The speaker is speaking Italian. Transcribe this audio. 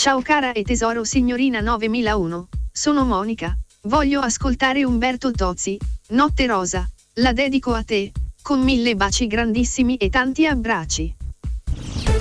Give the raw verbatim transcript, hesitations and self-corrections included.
Ciao cara e tesoro signorina novemilauno, sono Monica, voglio ascoltare Umberto Tozzi, Notte Rosa, la dedico a te, con mille baci grandissimi e tanti abbracci.